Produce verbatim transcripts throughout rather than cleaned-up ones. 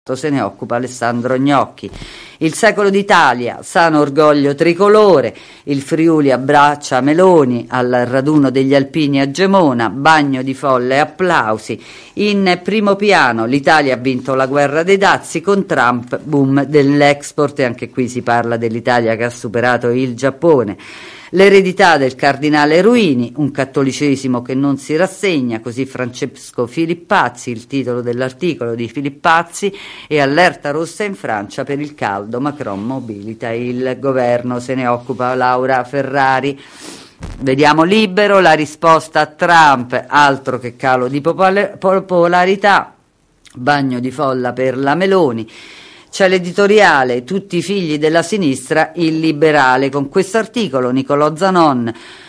se ne occupa Alessandro Gnocchi. Il secolo d'Italia, sano orgoglio tricolore, il Friuli abbraccia Meloni al raduno degli alpini a Gemona, bagno di folle e applausi. In primo piano l'Italia ha vinto la guerra dei dazi, con Trump boom dell'export, e anche qui si parla dell'Italia che ha superato il Giappone. L'eredità del cardinale Ruini, un cattolicesimo che non si rassegna, così Francesco Filippazzi, il titolo dell'articolo di Filippazzi, e allerta rossa in Francia per il caldo, Macron mobilita il governo, se ne occupa Laura Ferrari. Vediamo Libero, la risposta a Trump, altro che calo di popolarità, bagno di folla per la Meloni. C'è l'editoriale Tutti i figli della sinistra, il liberale. Con questo articolo Nicolò Zanon,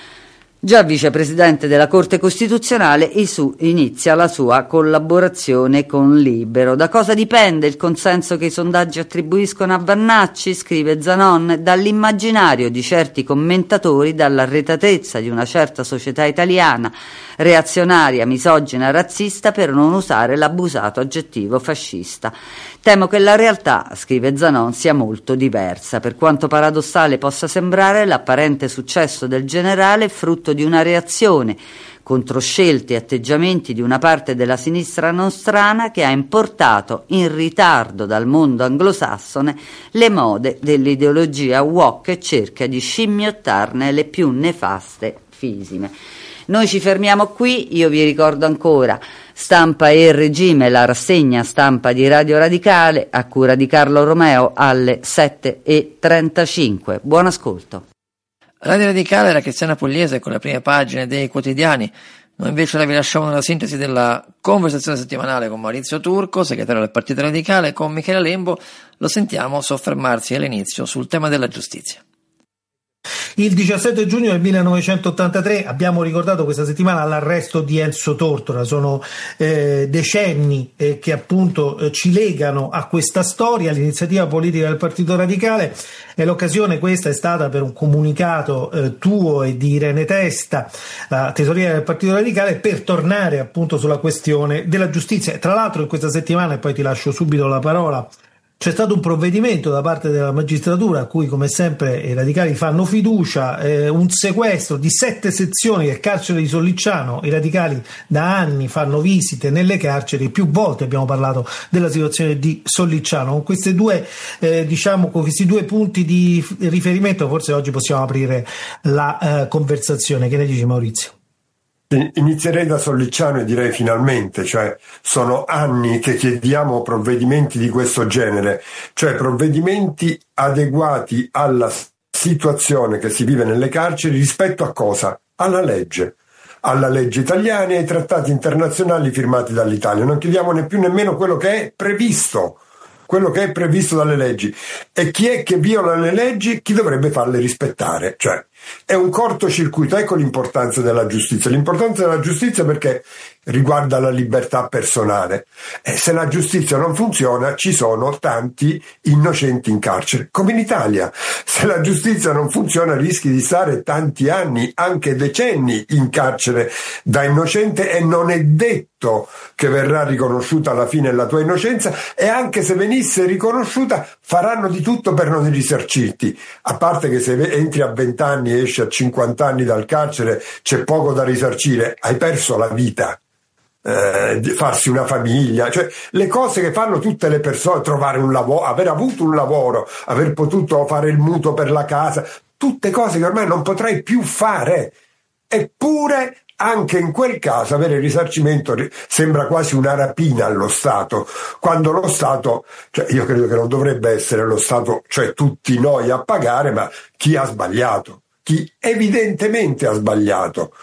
già vicepresidente della Corte Costituzionale, inizia la sua collaborazione con Libero. Da cosa dipende il consenso che i sondaggi attribuiscono a Vannacci? Scrive Zanon: dall'immaginario di certi commentatori, dall'arretratezza di una certa società italiana, reazionaria, misogina, razzista, per non usare l'abusato aggettivo fascista. Temo che la realtà, scrive Zanon, sia molto diversa. Per quanto paradossale possa sembrare, l'apparente successo del generale è frutto di una reazione contro scelte e atteggiamenti di una parte della sinistra nostrana che ha importato in ritardo dal mondo anglosassone le mode dell'ideologia woke e cerca di scimmiottarne le più nefaste fisime. Noi ci fermiamo qui, io vi ricordo ancora Stampa e Regime, la rassegna stampa di Radio Radicale a cura di Carlo Romeo alle sette e trentacinque. Buon ascolto. Radio Radicale era Cristiana Pugliese con le prime pagine dei quotidiani. Noi invece vi lasciamo nella sintesi della conversazione settimanale con Maurizio Turco, segretario del Partito Radicale, con Michele Lembo. Lo sentiamo soffermarsi all'inizio sul tema della giustizia. Il diciassette giugno del millenovecentottantatré abbiamo ricordato questa settimana l'arresto di Enzo Tortora. Sono eh, decenni eh, che appunto eh, ci legano a questa storia. L'iniziativa politica del Partito Radicale, e l'occasione questa è stata per un comunicato eh, tuo e di Irene Testa, la tesoriera del Partito Radicale, per tornare appunto sulla questione della giustizia. Tra l'altro in questa settimana, e poi ti lascio subito la parola, c'è stato un provvedimento da parte della magistratura a cui, come sempre, i radicali fanno fiducia, eh, un sequestro di sette sezioni del carcere di Sollicciano. I radicali da anni fanno visite nelle carceri, più volte abbiamo parlato della situazione di Sollicciano. Con queste due, eh, diciamo, con questi due punti di riferimento, forse oggi possiamo aprire la eh, conversazione. Che ne dici, Maurizio? Inizierei da Sollicciano e direi finalmente, cioè sono anni che chiediamo provvedimenti di questo genere, cioè provvedimenti adeguati alla situazione che si vive nelle carceri rispetto a cosa? Alla legge, alla legge italiana e ai trattati internazionali firmati dall'Italia. Non chiediamo né più nemmeno quello che è previsto, quello che è previsto dalle leggi. E chi è che viola le leggi? Chi dovrebbe farle rispettare? Cioè, è un cortocircuito. Ecco l'importanza della giustizia. L'importanza della giustizia perché riguarda la libertà personale. E se la giustizia non funziona, ci sono tanti innocenti in carcere, come in Italia. Se la giustizia non funziona, rischi di stare tanti anni, anche decenni, in carcere da innocente, e non è detto che verrà riconosciuta alla fine la tua innocenza, e anche se venisse riconosciuta faranno di tutto per non risarcirti. A parte che se entri a venti anni e esci a cinquanta anni dal carcere c'è poco da risarcire, hai perso la vita. Eh, farsi una famiglia, cioè le cose che fanno tutte le persone, trovare un lavoro, aver avuto un lavoro, aver potuto fare il mutuo per la casa, tutte cose che ormai non potrai più fare. Eppure anche in quel caso avere il risarcimento sembra quasi una rapina allo Stato, quando lo Stato, cioè io credo che non dovrebbe essere lo Stato, cioè tutti noi a pagare, ma chi ha sbagliato, chi evidentemente ha sbagliato.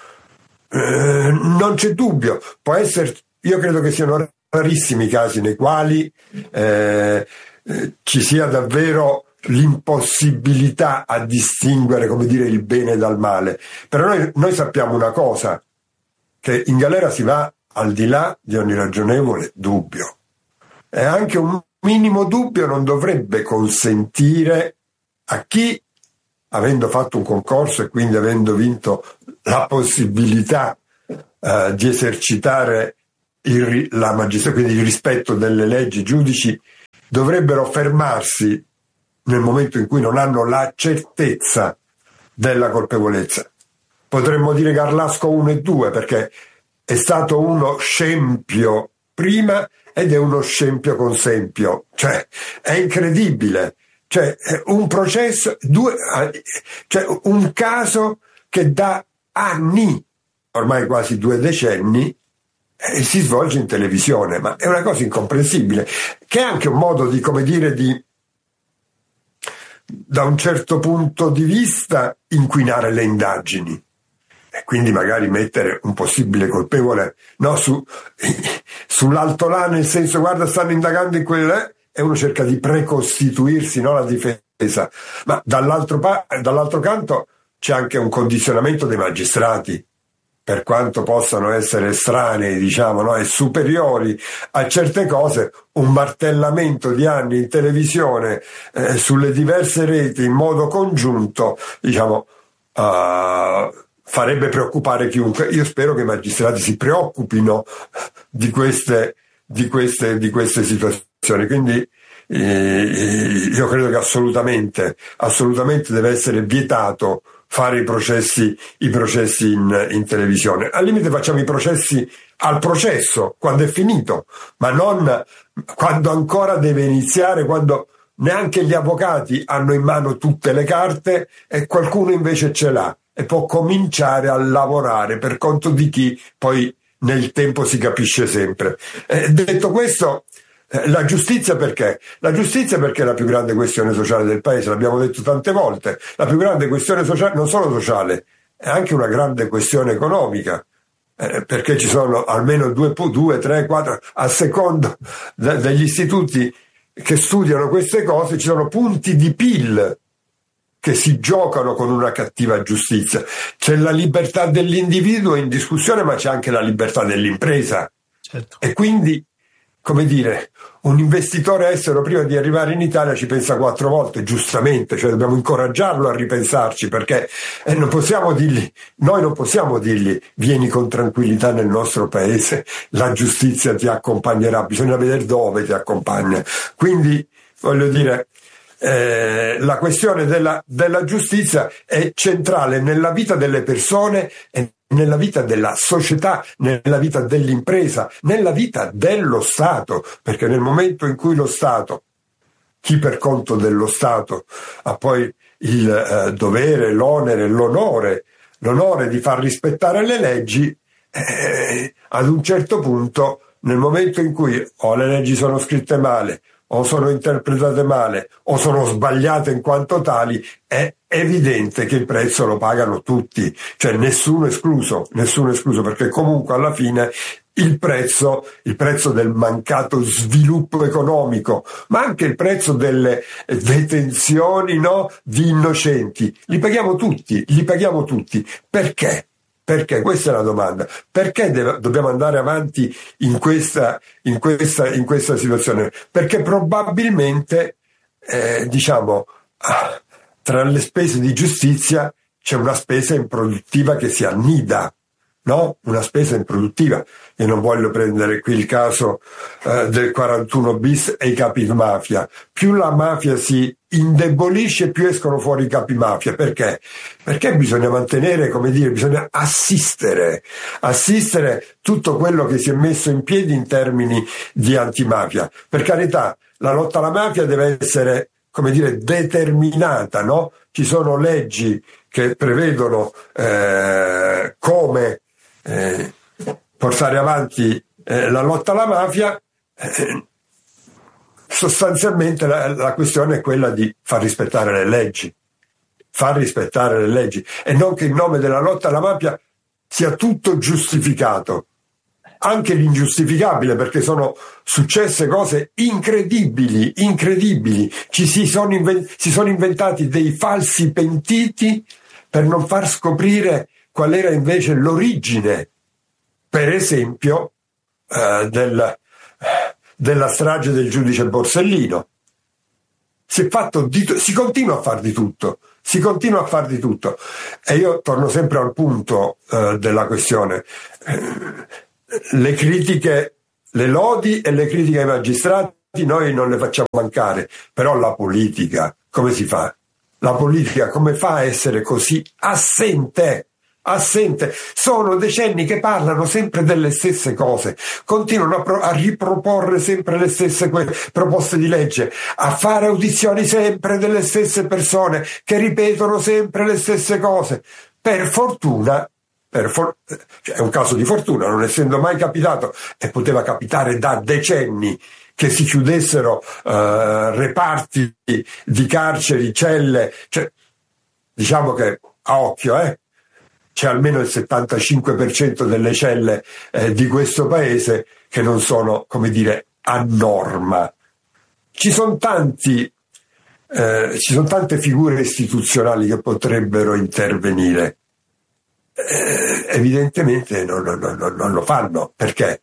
Eh, non c'è dubbio, può essere, io credo che siano rarissimi i casi nei quali eh, eh, ci sia davvero l'impossibilità a distinguere, come dire, il bene dal male. Però noi, noi sappiamo una cosa, che in galera si va al di là di ogni ragionevole dubbio, e anche un minimo dubbio non dovrebbe consentire a chi, avendo fatto un concorso e quindi avendo vinto la possibilità uh, di esercitare il, la magistratura, quindi il rispetto delle leggi, giudici, dovrebbero fermarsi nel momento in cui non hanno la certezza della colpevolezza. Potremmo dire Garlasco uno e due, perché è stato uno scempio prima ed è uno scempio consempio, cioè è incredibile, cioè un processo, due, cioè un caso che da anni, ormai quasi due decenni, eh, si svolge in televisione, ma è una cosa incomprensibile, che è anche un modo di, come dire, di, da un certo punto di vista, inquinare le indagini. E quindi magari mettere un possibile colpevole, no, su, sull'alto là, nel senso, guarda, stanno indagando in quelle, e uno cerca di precostituirsi, no, la difesa. Ma dall'altro, pa- dall'altro canto c'è anche un condizionamento dei magistrati, per quanto possano essere estranei, diciamo, no, e superiori a certe cose. Un martellamento di anni in televisione, eh, sulle diverse reti in modo congiunto, diciamo, uh, farebbe preoccupare chiunque. Io spero che i magistrati si preoccupino di queste, di queste, di queste situazioni. Quindi eh, io credo che assolutamente, assolutamente deve essere vietato fare i processi, i processi in, in televisione. Al limite facciamo i processi al processo, quando è finito, ma non quando ancora deve iniziare, quando neanche gli avvocati hanno in mano tutte le carte e qualcuno invece ce l'ha e può cominciare a lavorare per conto di chi poi nel tempo si capisce sempre. Eh, detto questo, eh, la giustizia perché? La giustizia perché è la più grande questione sociale del paese, l'abbiamo detto tante volte, la più grande questione sociale, non solo sociale, è anche una grande questione economica, eh, perché ci sono almeno due, due, tre, quattro, a seconda de- degli istituti che studiano queste cose, ci sono punti di P I L che si giocano con una cattiva giustizia. C'è la libertà dell'individuo in discussione, ma c'è anche la libertà dell'impresa. Certo. E quindi, come dire, un investitore estero prima di arrivare in Italia ci pensa quattro volte, giustamente, cioè dobbiamo incoraggiarlo a ripensarci, perché eh, non possiamo dirgli, noi non possiamo dirgli vieni con tranquillità nel nostro paese, la giustizia ti accompagnerà, bisogna vedere dove ti accompagna. Quindi, voglio dire, Eh, la questione della, della giustizia è centrale nella vita delle persone e nella vita della società, nella vita dell'impresa, nella vita dello Stato, perché nel momento in cui lo Stato, chi per conto dello Stato ha poi il eh, dovere, l'onere, l'onore, l'onore di far rispettare le leggi, eh, ad un certo punto, nel momento in cui o le leggi sono scritte male, o sono interpretate male, o sono sbagliate in quanto tali, è evidente che il prezzo lo pagano tutti, cioè nessuno escluso, nessuno escluso, perché comunque alla fine il prezzo, il prezzo del mancato sviluppo economico, ma anche il prezzo delle detenzioni, no, di innocenti, li paghiamo tutti, li paghiamo tutti. Perché? Perché? Questa è la domanda. Perché deve, dobbiamo andare avanti in questa, in questa, in questa situazione? Perché probabilmente, eh, diciamo, tra le spese di giustizia c'è una spesa improduttiva che si annida, no? Una spesa improduttiva. E non voglio prendere qui il caso eh, del quarantuno bis e i capi mafia. Più la mafia si indebolisce, più escono fuori i capi mafia. Perché? Perché bisogna mantenere, come dire, bisogna assistere, assistere tutto quello che si è messo in piedi in termini di antimafia. Per carità, la lotta alla mafia deve essere, come dire, determinata, no? Ci sono leggi che prevedono eh, come eh, portare avanti eh, la lotta alla mafia. Eh, sostanzialmente la, la questione è quella di far rispettare le leggi, far rispettare le leggi, e non che in nome della lotta alla mafia sia tutto giustificato, anche l'ingiustificabile, perché sono successe cose incredibili, incredibili. Ci si sono, invent- si sono inventati dei falsi pentiti per non far scoprire qual era invece l'origine, per esempio, eh, del, della strage del giudice Borsellino. Si è fatto di to- si continua a far di tutto, si continua a far di tutto. E io torno sempre al punto eh, della questione. Eh, le critiche, le lodi e le critiche ai magistrati noi non le facciamo mancare, però la politica, come si fa? La politica come fa a essere così assente? Assente. Sono decenni che parlano sempre delle stesse cose, continuano a, pro- a riproporre sempre le stesse que- proposte di legge, a fare audizioni sempre delle stesse persone che ripetono sempre le stesse cose. Per fortuna, per for- cioè è un caso di fortuna, non essendo mai capitato, e poteva capitare da decenni, che si chiudessero uh, reparti di carceri, celle, cioè, diciamo che a occhio, eh, c'è almeno il settantacinque per cento delle celle eh, di questo paese che non sono, come dire, a norma. Ci sono tanti, eh, ci sono tante figure istituzionali che potrebbero intervenire. Eh, evidentemente non, non, non, non lo fanno. Perché?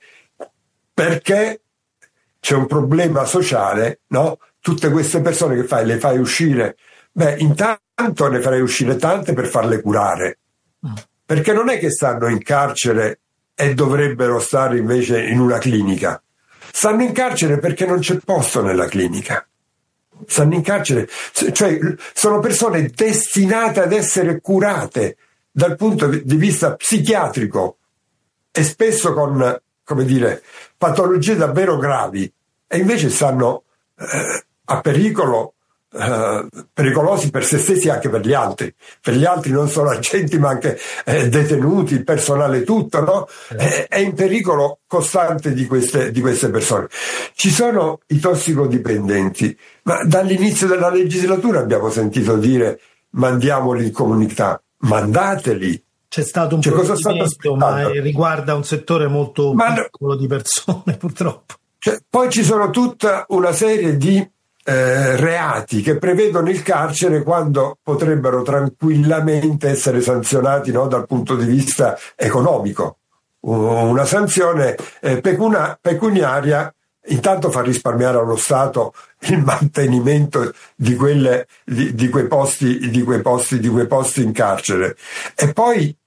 Perché c'è un problema sociale, no? Tutte queste persone che fai, le fai uscire, beh, intanto ne farei uscire tante per farle curare, perché non è che stanno in carcere e dovrebbero stare invece in una clinica. Stanno in carcere perché non c'è posto nella clinica. Stanno in carcere, cioè sono persone destinate ad essere curate dal punto di vista psichiatrico e spesso con, come dire, patologie davvero gravi, e invece stanno eh, a pericolo, eh, pericolosi per se stessi e anche per gli altri. Per gli altri non solo agenti ma anche eh, detenuti, il personale tutto, no? Eh, è in pericolo costante di queste, di queste persone. Ci sono i tossicodipendenti, ma dall'inizio della legislatura abbiamo sentito dire mandiamoli in comunità, mandateli. C'è stato un cioè, provvedimento, ma riguarda un settore molto ma piccolo di persone, purtroppo. Cioè, poi ci sono tutta una serie di eh, reati che prevedono il carcere quando potrebbero tranquillamente essere sanzionati, no, dal punto di vista economico. Una sanzione eh, pecuna, pecuniaria intanto fa risparmiare allo Stato il mantenimento di, quelle, di, di quei posti, di quei posti, di quei posti in carcere, e poi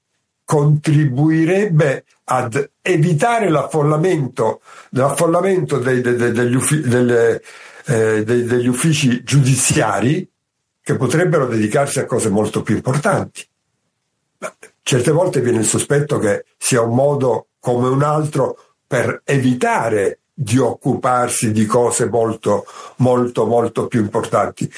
contribuirebbe ad evitare l'affollamento, l'affollamento dei, dei, degli, uffici, delle, eh, dei, degli uffici giudiziari, che potrebbero dedicarsi a cose molto più importanti. Ma certe volte viene il sospetto che sia un modo come un altro per evitare di occuparsi di cose molto, molto, molto più importanti.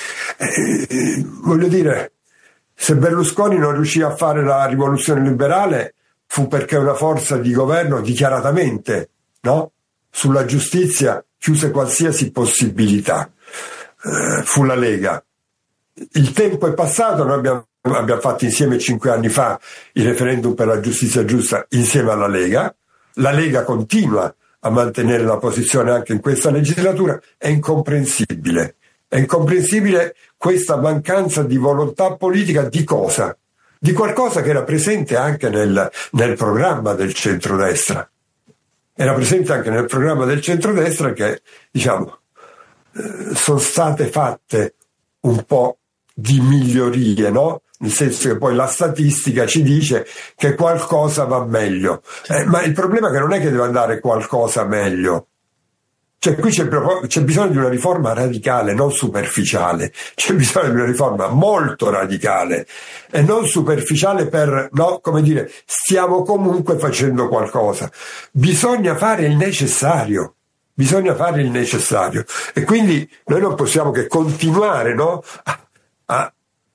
Eh, voglio dire, se Berlusconi non riuscì a fare la rivoluzione liberale fu perché una forza di governo dichiaratamente, no, sulla giustizia chiuse qualsiasi possibilità. Eh, fu la Lega. Il tempo è passato, noi abbiamo, abbiamo fatto insieme cinque anni fa il referendum per la giustizia giusta insieme alla Lega. La Lega continua a mantenere la posizione anche in questa legislatura. È incomprensibile. È incomprensibile questa mancanza di volontà politica di cosa? Di qualcosa che era presente anche nel, nel programma del centrodestra. Era presente anche nel programma del centrodestra che, diciamo, eh, sono state fatte un po' di migliorie, no? Nel senso che poi la statistica ci dice che qualcosa va meglio. Eh, ma il problema è che non è che deve andare qualcosa meglio. Cioè qui c'è, c'è bisogno di una riforma radicale, non superficiale. C'è bisogno di una riforma molto radicale e non superficiale per, no, come dire, stiamo comunque facendo qualcosa. Bisogna fare il necessario. Bisogna fare il necessario. E quindi noi non possiamo che continuare, no, a, a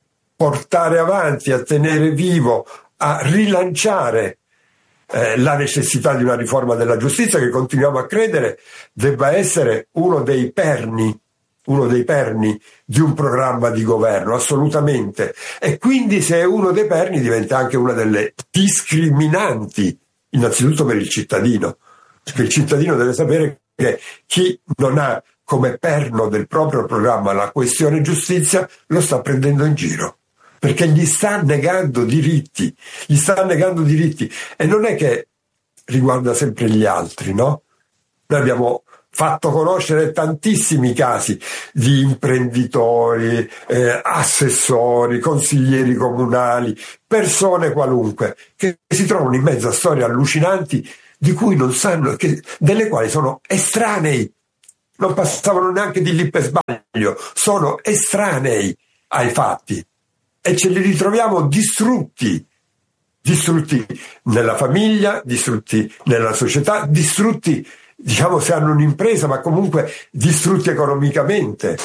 portare avanti, a tenere vivo, a rilanciare Eh, la necessità di una riforma della giustizia che continuiamo a credere debba essere uno dei perni, uno dei perni di un programma di governo, assolutamente. E quindi se è uno dei perni diventa anche una delle discriminanti, innanzitutto per il cittadino, perché il cittadino deve sapere che chi non ha come perno del proprio programma la questione giustizia lo sta prendendo in giro. Perché gli sta negando diritti, gli sta negando diritti, e non è che riguarda sempre gli altri, no? Noi abbiamo fatto conoscere tantissimi casi di imprenditori, eh, assessori, consiglieri comunali, persone qualunque, che si trovano in mezzo a storie allucinanti di cui non sanno, che, delle quali sono estranei, non passavano neanche di lì per sbaglio, sono estranei ai fatti e ce li ritroviamo distrutti, distrutti nella famiglia, distrutti nella società, distrutti, diciamo, se hanno un'impresa, ma comunque distrutti economicamente.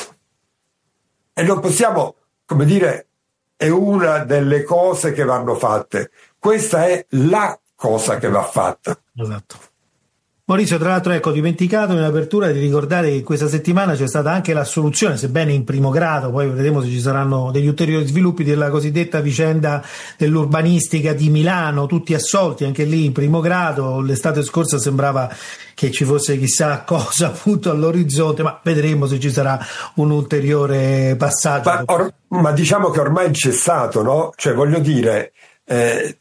E non possiamo, come dire, è una delle cose che vanno fatte. Questa è la cosa che va fatta. Esatto. Maurizio, tra l'altro, ecco, ho dimenticato in apertura di ricordare che questa settimana c'è stata anche l'assoluzione, sebbene in primo grado, poi vedremo se ci saranno degli ulteriori sviluppi, della cosiddetta vicenda dell'urbanistica di Milano, tutti assolti anche lì in primo grado. L'estate scorsa sembrava che ci fosse chissà cosa appunto all'orizzonte, ma vedremo se ci sarà un ulteriore passaggio. Ma, or- ma diciamo che ormai c'è stato, no? Cioè, voglio dire, eh,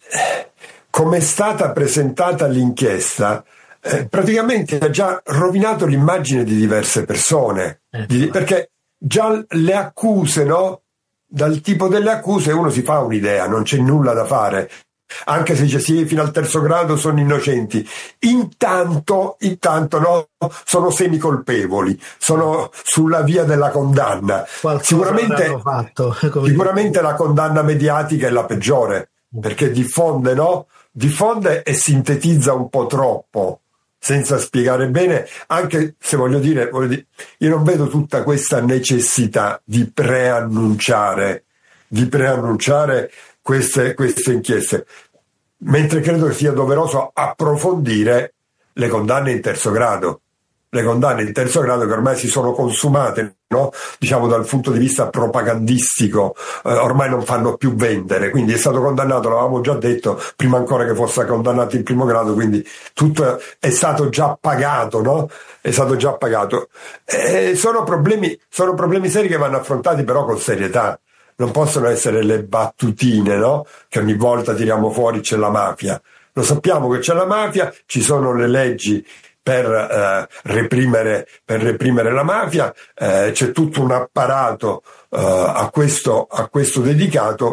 come è stata presentata l'inchiesta, Eh, praticamente ha già rovinato l'immagine di diverse persone, eh, di, perché già le accuse, no? Dal tipo delle accuse uno si fa un'idea, non c'è nulla da fare, anche se dice sì, fino al terzo grado sono innocenti, intanto, intanto no, sono semicolpevoli, sono sulla via della condanna. Qualcosa Sicuramente, fatto, sicuramente la condanna mediatica è la peggiore, perché diffonde, no? Diffonde e sintetizza un po' troppo, senza spiegare bene, anche se voglio dire, voglio dire, io non vedo tutta questa necessità di preannunciare, di preannunciare queste, queste inchieste, mentre credo che sia doveroso approfondire le condanne in terzo grado, le condanne in terzo grado che ormai si sono consumate, no? Diciamo dal punto di vista propagandistico, eh, ormai non fanno più vendere, quindi è stato condannato, l'avevamo già detto, prima ancora che fosse condannato in primo grado, quindi tutto è stato già pagato, no? È stato già pagato. Eh, sono problemi, sono problemi seri che vanno affrontati però con serietà, non possono essere le battutine, no? Che ogni volta tiriamo fuori c'è la mafia. Lo sappiamo che c'è la mafia, ci sono le leggi per eh, reprimere per reprimere la mafia, eh, c'è tutto un apparato eh, a questo a questo dedicato,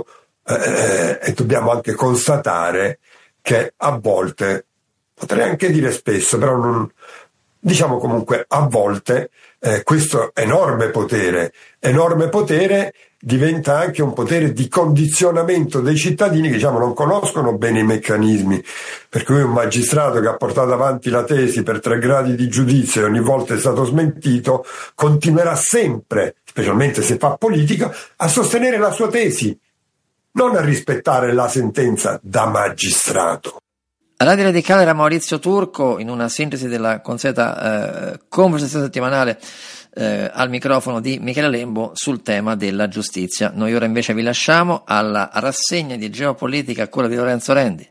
eh, e dobbiamo anche constatare che a volte, potrei anche dire spesso, però non, diciamo comunque a volte, eh, questo enorme potere enorme potere diventa anche un potere di condizionamento dei cittadini che, diciamo, non conoscono bene i meccanismi, per cui un magistrato che ha portato avanti la tesi per tre gradi di giudizio e ogni volta è stato smentito, continuerà sempre, specialmente se fa politica, a sostenere la sua tesi, non a rispettare la sentenza da magistrato. A Radio Radicale era Maurizio Turco in una sintesi della consueta eh, conversazione settimanale eh, al microfono di Michele Lembo sul tema della giustizia. Noi ora invece vi lasciamo alla rassegna di geopolitica a cura di Lorenzo Rendi.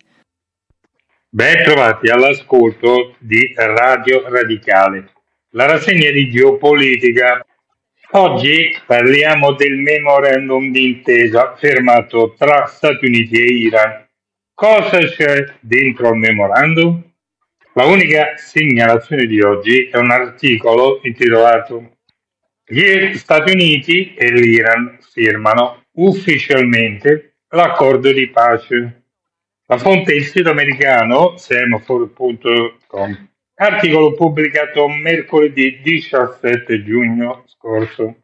Ben trovati all'ascolto di Radio Radicale, la rassegna di geopolitica. Oggi parliamo del memorandum d'intesa firmato tra Stati Uniti e Iran. Cosa c'è dentro il memorandum? La unica segnalazione di oggi è un articolo intitolato "Gli Stati Uniti e l'Iran firmano ufficialmente l'accordo di pace". La fonte è il sito americano semaphore punto com. Articolo pubblicato mercoledì diciassette giugno scorso.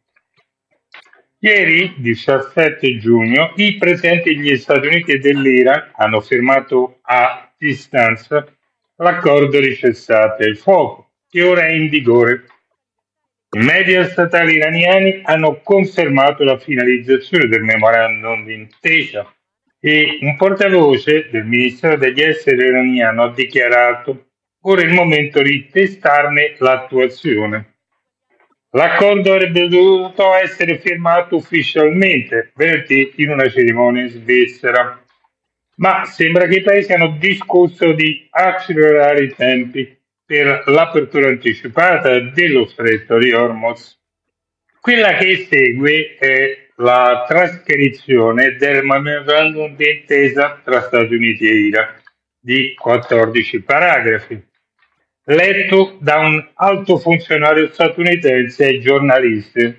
Ieri, diciassette giugno, i presidenti degli Stati Uniti e dell'Iran hanno firmato a distanza l'accordo di cessate il fuoco, che ora è in vigore. I media statali iraniani hanno confermato la finalizzazione del memorandum d'intesa e un portavoce del Ministero degli Esteri iraniano ha dichiarato: ora è il momento di testarne l'attuazione. L'accordo avrebbe dovuto essere firmato ufficialmente venerdì in una cerimonia in Svizzera, ma sembra che i paesi hanno discusso di accelerare i tempi per l'apertura anticipata dello stretto di Hormuz. Quella che segue è la trascrizione del memorandum d'intesa tra Stati Uniti e Iran di quattordici paragrafi, letto da un alto funzionario statunitense e giornalista.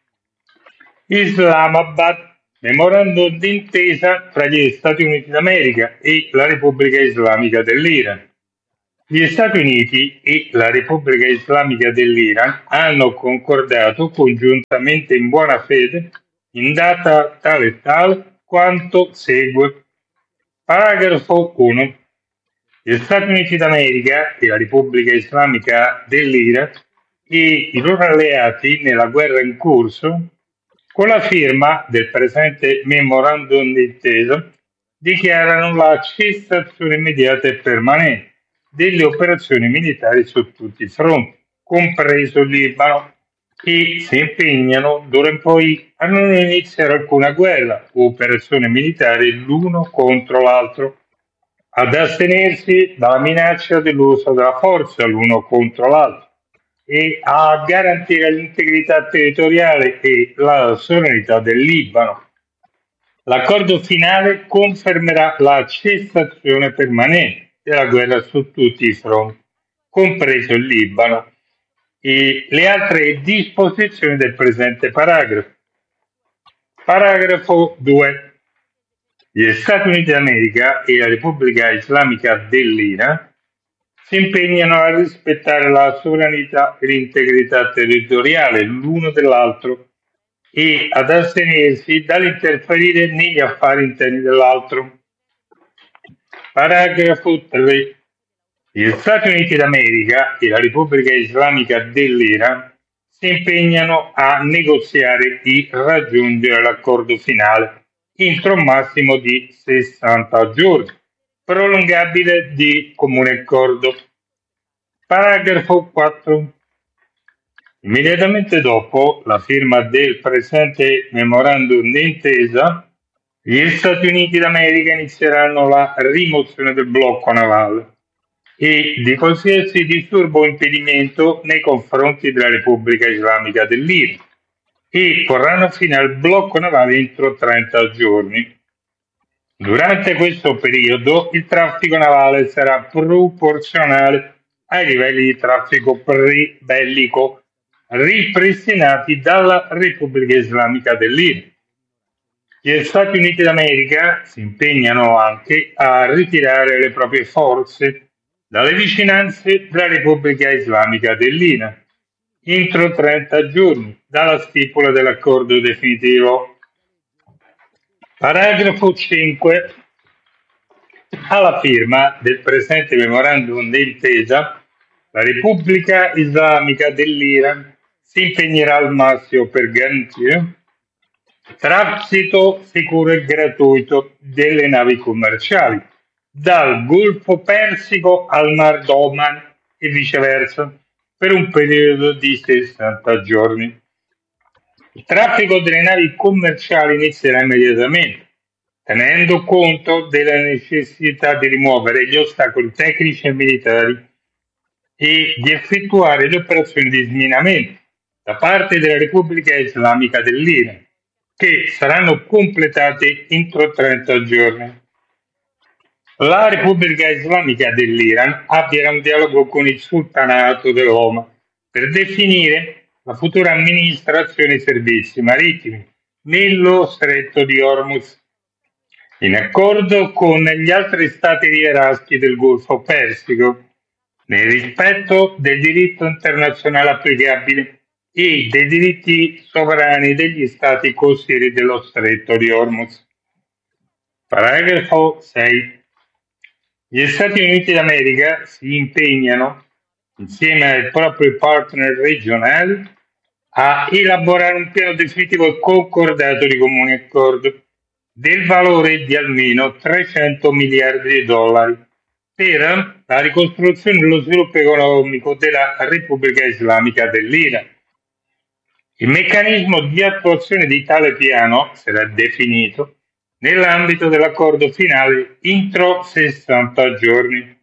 Islamabad, memorandum d'intesa tra gli Stati Uniti d'America e la Repubblica Islamica dell'Iran. Gli Stati Uniti e la Repubblica Islamica dell'Iran hanno concordato congiuntamente in buona fede, in data tale e tale, quanto segue. Paragrafo uno. Gli Stati Uniti d'America e la Repubblica Islamica dell'Iran e i loro alleati nella guerra in corso, con la firma del presente memorandum d'intesa, dichiarano la cessazione immediata e permanente delle operazioni militari su tutti i fronti, compreso il Libano, e si impegnano d'ora in poi a non iniziare alcuna guerra o operazione militare l'uno contro l'altro, ad astenersi dalla minaccia dell'uso della forza l'uno contro l'altro e a garantire l'integrità territoriale e la sovranità del Libano. L'accordo finale confermerà la cessazione permanente della guerra su tutti i fronti, compreso il Libano, e le altre disposizioni del presente paragrafo. Paragrafo due. Gli Stati Uniti d'America e la Repubblica Islamica dell'Iran si impegnano a rispettare la sovranità e l'integrità territoriale l'uno dell'altro e ad astenersi dall'interferire negli affari interni dell'altro. Paragrafo tre. Gli Stati Uniti d'America e la Repubblica Islamica dell'Iran si impegnano a negoziare di raggiungere l'accordo finale entro un massimo di sessanta giorni, prolungabile di comune accordo. Paragrafo quattro. Immediatamente dopo la firma del presente memorandum d'intesa, gli Stati Uniti d'America inizieranno la rimozione del blocco navale e di qualsiasi disturbo o impedimento nei confronti della Repubblica Islamica dell'Iran e porranno fine al blocco navale entro trenta giorni. Durante questo periodo il traffico navale sarà proporzionale ai livelli di traffico pre-bellico ripristinati dalla Repubblica Islamica dell'Iran. Gli Stati Uniti d'America si impegnano anche a ritirare le proprie forze dalle vicinanze della Repubblica Islamica dell'Iran entro trenta giorni dalla stipula dell'accordo definitivo. Paragrafo cinque. Alla firma del presente memorandum d'intesa, la Repubblica Islamica dell'Iran si impegnerà al massimo per garantire transito sicuro e gratuito delle navi commerciali dal Golfo Persico al Mar d'Oman e viceversa per un periodo di sessanta giorni. Il traffico delle navi commerciali inizierà immediatamente, tenendo conto della necessità di rimuovere gli ostacoli tecnici e militari e di effettuare le operazioni di sminamento da parte della Repubblica Islamica dell'Iran, che saranno completate entro trenta giorni. La Repubblica Islamica dell'Iran avvierà un dialogo con il Sultanato dell'Oman per definire la futura amministrazione dei servizi marittimi nello stretto di Hormuz, in accordo con gli altri stati rieraschi del Golfo Persico, nel rispetto del diritto internazionale applicabile e dei diritti sovrani degli stati costieri dello stretto di Hormuz. Paragrafo sei. Gli Stati Uniti d'America si impegnano, insieme ai propri partner regionali, a elaborare un piano definitivo e concordato di comune accordo del valore di almeno trecento miliardi di dollari per la ricostruzione e lo sviluppo economico della Repubblica Islamica dell'Iran. Il meccanismo di attuazione di tale piano sarà definito nell'ambito dell'accordo finale entro sessanta giorni.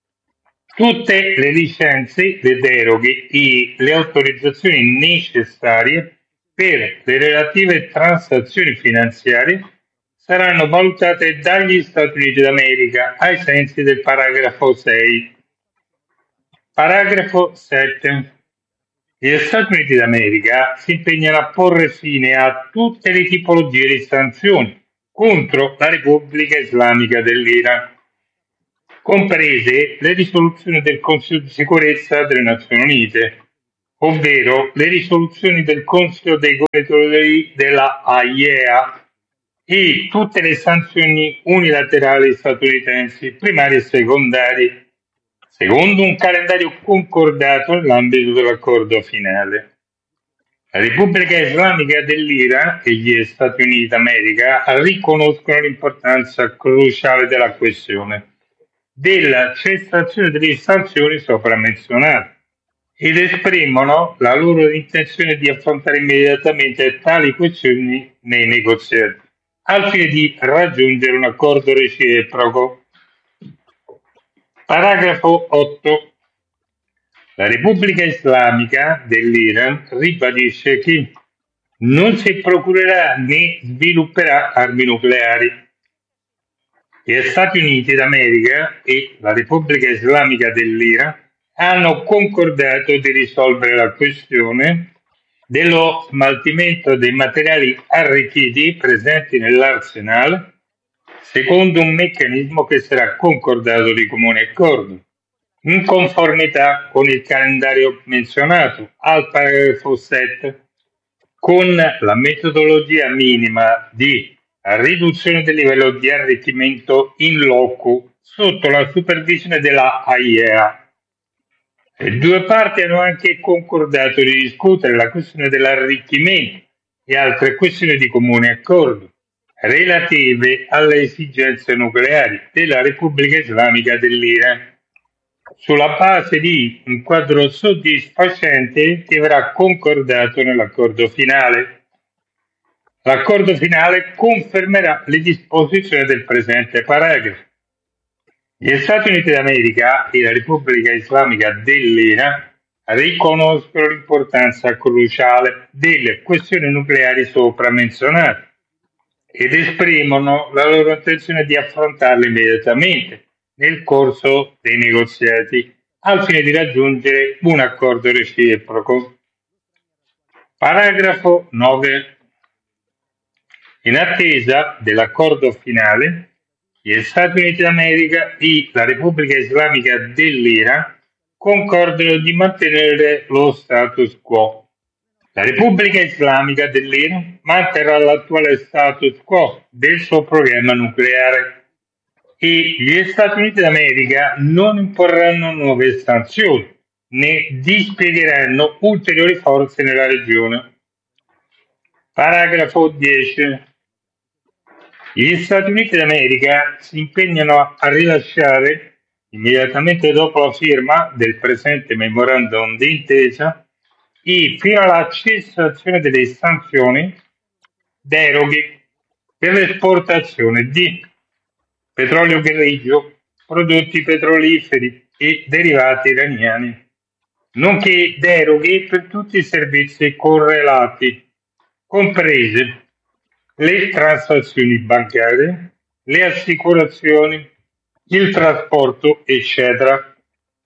Tutte le licenze, le deroghe e le autorizzazioni necessarie per le relative transazioni finanziarie saranno valutate dagli Stati Uniti d'America ai sensi del paragrafo sei. Paragrafo sette. Gli Stati Uniti d'America si impegnano a porre fine a tutte le tipologie di sanzioni contro la Repubblica Islamica dell'Iran. comprese le risoluzioni del Consiglio di sicurezza delle Nazioni Unite, ovvero le risoluzioni del Consiglio dei governatori della A I E A e tutte le sanzioni unilaterali statunitensi, primarie e secondarie, secondo un calendario concordato nell'ambito dell'accordo finale. La Repubblica Islamica dell'Iran e gli Stati Uniti d'America riconoscono l'importanza cruciale della questione della cessazione delle sanzioni sopra menzionate ed esprimono la loro intenzione di affrontare immediatamente tali questioni nei negoziati, al fine di raggiungere un accordo reciproco. Paragrafo otto. La Repubblica Islamica dell'Iran ribadisce che non si procurerà né svilupperà armi nucleari. Gli Stati Uniti d'America e la Repubblica Islamica dell'Iran hanno concordato di risolvere la questione dello smaltimento dei materiali arricchiti presenti nell'arsenale secondo un meccanismo che sarà concordato di comune accordo, in conformità con il calendario menzionato al paragrafo sette, con la metodologia minima di riduzione del livello di arricchimento in loco sotto la supervisione della A I E A. Le due parti hanno anche concordato di discutere la questione dell'arricchimento e altre questioni di comune accordo relative alle esigenze nucleari della Repubblica Islamica dell'Iran, sulla base di un quadro soddisfacente che verrà concordato nell'accordo finale. L'accordo finale confermerà le disposizioni del presente paragrafo. Gli Stati Uniti d'America e la Repubblica Islamica dell'Iran riconoscono l'importanza cruciale delle questioni nucleari sopra menzionate ed esprimono la loro intenzione di affrontarle immediatamente nel corso dei negoziati al fine di raggiungere un accordo reciproco. Paragrafo nove. In attesa dell'accordo finale, gli Stati Uniti d'America e la Repubblica Islamica dell'Iran concordano di mantenere lo status quo. La Repubblica Islamica dell'Iran manterrà l'attuale status quo del suo programma nucleare e gli Stati Uniti d'America non imporranno nuove sanzioni né dispiegheranno ulteriori forze nella regione. Paragrafo dieci. Gli Stati Uniti d'America si impegnano a rilasciare, immediatamente dopo la firma del presente memorandum d'intesa e fino alla cessazione delle sanzioni, deroghe per l'esportazione di petrolio grigio, prodotti petroliferi e derivati iraniani, nonché deroghe per tutti i servizi correlati, comprese le transazioni bancarie, le assicurazioni, il trasporto, eccetera.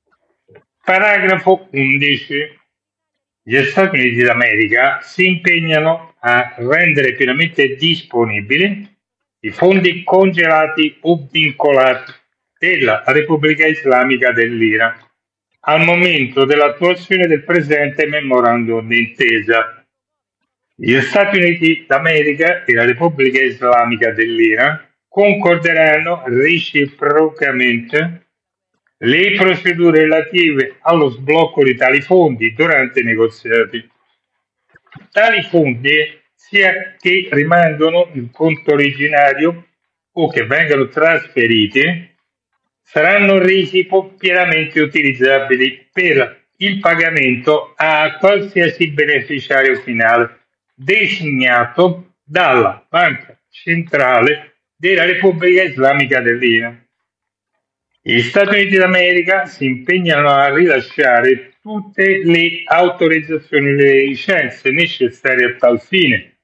Paragrafo undici. Gli Stati Uniti d'America si impegnano a rendere pienamente disponibili i fondi congelati o vincolati della Repubblica Islamica dell'Iran al momento dell'attuazione del presente memorandum d'intesa. Gli Stati Uniti d'America e la Repubblica Islamica dell'Iran concorderanno reciprocamente le procedure relative allo sblocco di tali fondi durante i negoziati. Tali fondi, sia che rimangano in conto originario o che vengano trasferiti, saranno resi pienamente utilizzabili per il pagamento a qualsiasi beneficiario finale designato dalla Banca Centrale della Repubblica Islamica dell'Iran. Gli Stati Uniti d'America si impegnano a rilasciare tutte le autorizzazioni e le licenze necessarie a tal fine.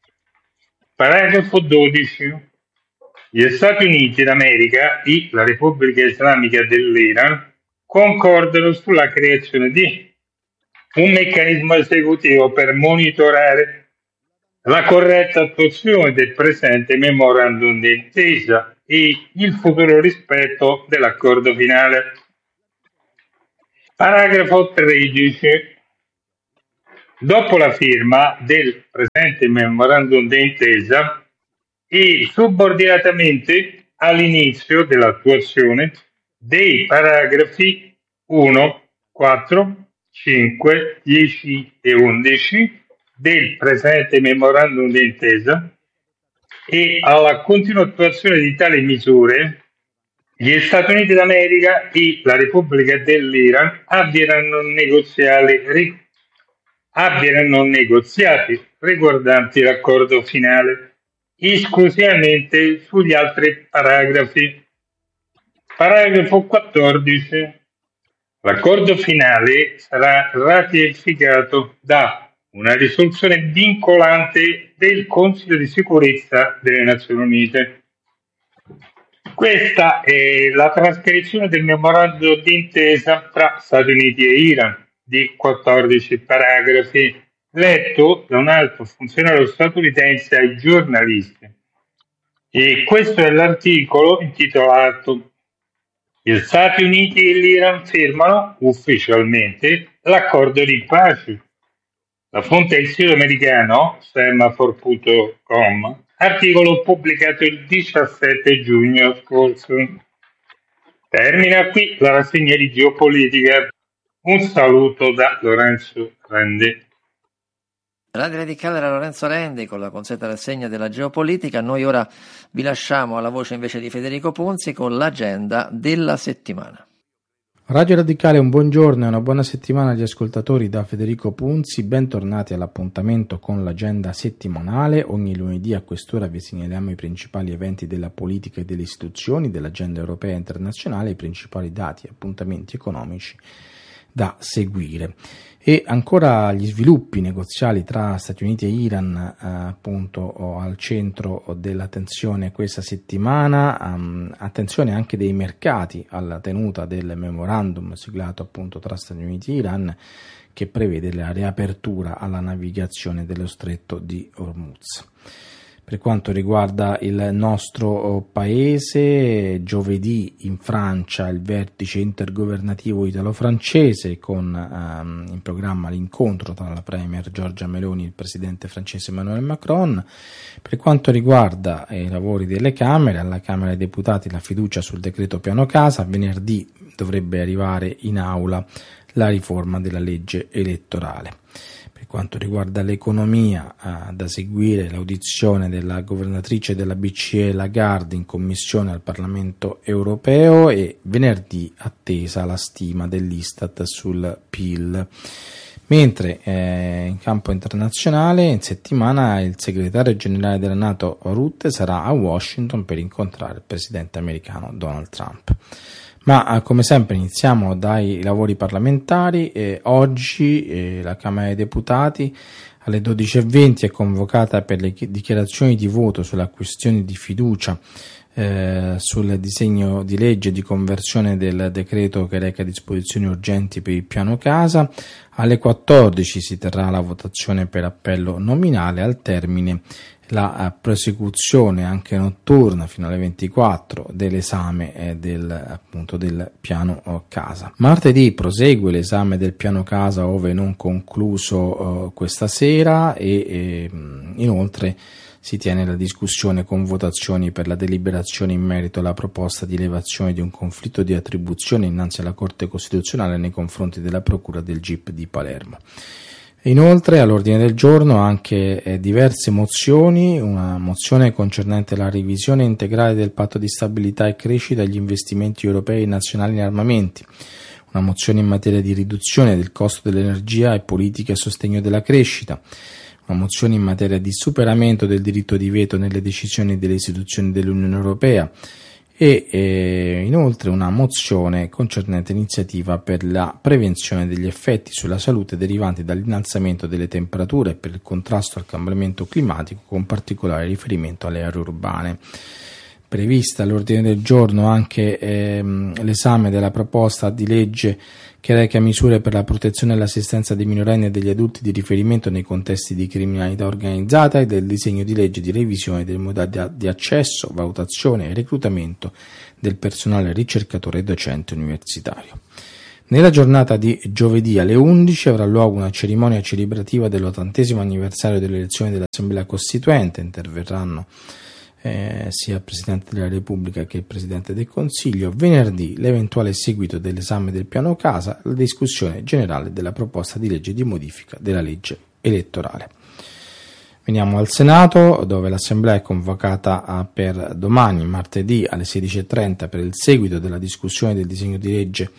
Paragrafo dodici. Gli Stati Uniti d'America e la Repubblica Islamica dell'Iran concordano sulla creazione di un meccanismo esecutivo per monitorare la corretta attuazione del presente memorandum d'intesa e il futuro rispetto dell'accordo finale. Paragrafo tredici. Dopo la firma del presente memorandum d'intesa e subordinatamente all'inizio dell'attuazione dei paragrafi uno, quattro, cinque, dieci e undici del presente memorandum d'intesa e alla continua attuazione di tali misure, gli Stati Uniti d'America e la Repubblica dell'Iran avvieranno negoziali, avvieranno negoziati riguardanti l'accordo finale esclusivamente sugli altri paragrafi. Paragrafo quattordici. L'accordo finale sarà ratificato da una risoluzione vincolante del Consiglio di sicurezza delle Nazioni Unite. Questa è la trascrizione del memorandum d'intesa tra Stati Uniti e Iran di quattordici paragrafi, letto da un alto funzionario statunitense ai giornalisti. E questo è l'articolo intitolato "Gli Stati Uniti e l'Iran firmano ufficialmente l'accordo di pace". La fonte è il sito americano semaphore punto com, articolo pubblicato il diciassette giugno scorso. Termina qui la rassegna di geopolitica. Un saluto da Lorenzo Rendi. Radio Radicale era Lorenzo Rendi con la consueta rassegna della geopolitica. Noi ora vi lasciamo alla voce invece di Federico Ponzi con l'agenda della settimana. Radio Radicale, un buongiorno e una buona settimana agli ascoltatori da Federico Punzi. Bentornati all'appuntamento con l'agenda settimanale. Ogni lunedì a quest'ora vi segnaliamo i principali eventi della politica e delle istituzioni, dell'agenda europea e internazionale, i principali dati e appuntamenti economici da seguire. E ancora gli sviluppi negoziali tra Stati Uniti e Iran eh, appunto al centro dell'attenzione questa settimana, um, attenzione anche dei mercati alla tenuta del memorandum siglato appunto tra Stati Uniti e Iran, che prevede la riapertura alla navigazione dello stretto di Hormuz. Per quanto riguarda il nostro paese, giovedì in Francia il vertice intergovernativo italo-francese con ehm, in programma l'incontro tra la premier Giorgia Meloni e il presidente francese Emmanuel Macron. Per quanto riguarda i lavori delle Camere, alla Camera dei Deputati la fiducia sul decreto Piano Casa, venerdì dovrebbe arrivare in aula la riforma della legge elettorale. Per quanto riguarda l'economia, eh, da seguire l'audizione della governatrice della B C E Lagarde in commissione al Parlamento europeo e venerdì attesa la stima dell'Istat sul P I L. Mentre eh, in campo internazionale in settimana il segretario generale della NATO Rutte sarà a Washington per incontrare il presidente americano Donald Trump. Ma come sempre iniziamo dai lavori parlamentari. Eh, oggi eh, la Camera dei Deputati alle dodici e venti è convocata per le dichiarazioni di voto sulla questione di fiducia eh, sul disegno di legge di conversione del decreto che reca disposizioni urgenti per il piano casa. Alle quattordici si terrà la votazione per appello nominale, al termine la prosecuzione anche notturna fino alle ventiquattro dell'esame eh, del, appunto, del piano casa. Martedì prosegue l'esame del piano casa ove non concluso eh, questa sera e eh, inoltre si tiene la discussione con votazioni per la deliberazione in merito alla proposta di elevazione di un conflitto di attribuzione innanzi alla Corte Costituzionale nei confronti della Procura del G I P di Palermo. Inoltre all'ordine del giorno anche eh, diverse mozioni, una mozione concernente la revisione integrale del patto di stabilità e crescita e gli investimenti europei e nazionali in armamenti, una mozione in materia di riduzione del costo dell'energia e politiche a sostegno della crescita, una mozione in materia di superamento del diritto di veto nelle decisioni delle istituzioni dell'Unione Europea e eh, inoltre una mozione concernente iniziativa per la prevenzione degli effetti sulla salute derivanti dall'innalzamento delle temperature e per il contrasto al cambiamento climatico, con particolare riferimento alle aree urbane. prevista all'ordine del giorno anche ehm, l'esame della proposta di legge che reca misure per la protezione e l'assistenza dei minorenni e degli adulti di riferimento nei contesti di criminalità organizzata e del disegno di legge di revisione delle modalità di accesso, valutazione e reclutamento del personale ricercatore e docente universitario. Nella giornata di giovedì alle undici avrà luogo una cerimonia celebrativa dell'ottantesimo anniversario delle elezioni dell'Assemblea Costituente. Interverranno eh, sia il Presidente della Repubblica che il Presidente del Consiglio. Venerdì l'eventuale seguito dell'esame del piano casa, la discussione generale della proposta di legge di modifica della legge elettorale. Veniamo al Senato, dove l'Assemblea è convocata per domani, martedì alle sedici e trenta, per il seguito della discussione del disegno di legge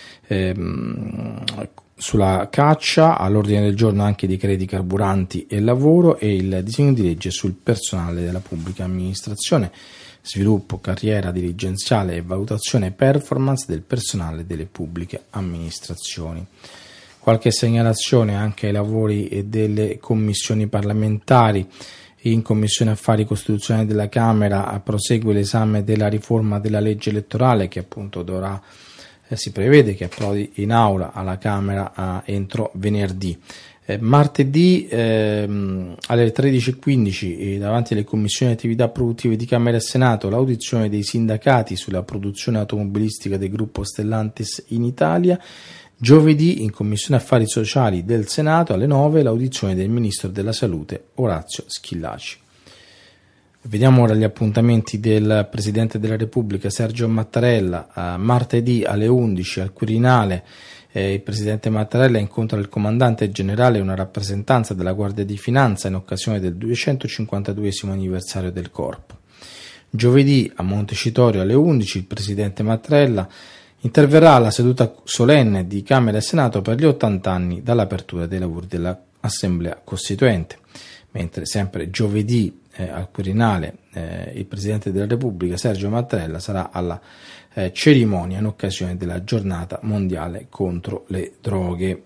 ehm, sulla caccia, all'ordine del giorno anche di crediti carburanti e lavoro, e il disegno di legge sul personale della pubblica amministrazione, sviluppo, carriera dirigenziale e valutazione performance del personale delle pubbliche amministrazioni. Qualche segnalazione anche ai lavori delle commissioni parlamentari. In Commissione Affari Costituzionali della Camera prosegue l'esame della riforma della legge elettorale, che appunto dovrà Eh, si prevede che approdi in aula alla Camera eh, entro venerdì. Eh, martedì ehm, alle tredici e quindici eh, davanti alle commissioni di attività produttive di Camera e Senato l'audizione dei sindacati sulla produzione automobilistica del gruppo Stellantis in Italia. Giovedì in Commissione Affari Sociali del Senato alle nove l'audizione del Ministro della Salute Orazio Schillaci. Vediamo ora gli appuntamenti del Presidente della Repubblica Sergio Mattarella. Eh, martedì alle undici al Quirinale eh, il Presidente Mattarella incontra il Comandante Generale e una rappresentanza della Guardia di Finanza in occasione del duecentocinquantaduesimo anniversario del Corpo. Giovedì a Montecitorio alle undici il Presidente Mattarella interverrà alla seduta solenne di Camera e Senato per gli ottanta anni dall'apertura dei lavori dell'Assemblea Costituente, mentre sempre giovedì Eh, al Quirinale eh, il Presidente della Repubblica Sergio Mattarella sarà alla eh, cerimonia in occasione della giornata mondiale contro le droghe.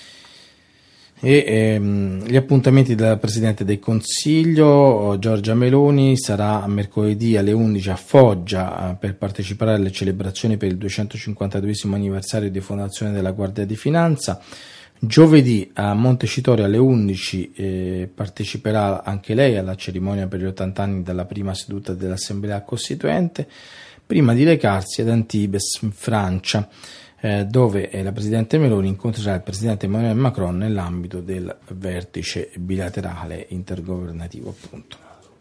E ehm, gli appuntamenti del Presidente del Consiglio Giorgia Meloni sarà mercoledì alle undici a Foggia eh, per partecipare alle celebrazioni per il duecentocinquantaduesimo anniversario di fondazione della Guardia di Finanza. Giovedì a Montecitorio alle undici eh, parteciperà anche lei alla cerimonia per gli ottanta anni dalla prima seduta dell'Assemblea Costituente, prima di recarsi ad Antibes in Francia, eh, dove eh, la Presidente Meloni incontrerà il Presidente Emmanuel Macron nell'ambito del vertice bilaterale intergovernativo. Appunto.